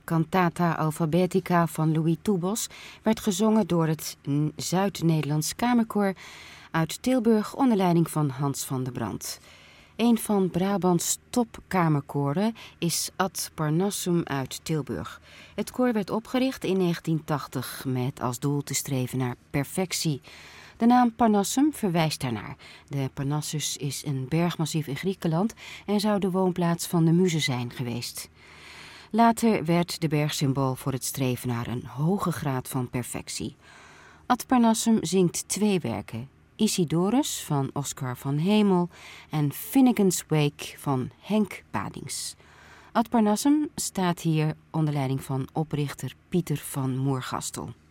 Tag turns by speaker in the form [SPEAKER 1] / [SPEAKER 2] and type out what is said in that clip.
[SPEAKER 1] Cantata Alphabetica van Louis Toubos werd gezongen door het Zuid-Nederlands Kamerkoor uit Tilburg onder leiding van Hans van der Brandt. Een van Brabants topkamerkoren is Ad Parnassum uit Tilburg. Het koor werd opgericht in 1980 met als doel te streven naar perfectie. De naam Parnassum verwijst daarnaar. De Parnassus is een bergmassief in Griekenland en zou de woonplaats van de muzen zijn geweest. Later werd de berg symbool voor het streven naar een hoge graad van perfectie. Ad Parnassum zingt 2 werken. Isidorus van Oscar van Hemel en Finnegan's Wake van Henk Badings. Ad Parnassum staat hier onder leiding van oprichter Pieter van Moergastel.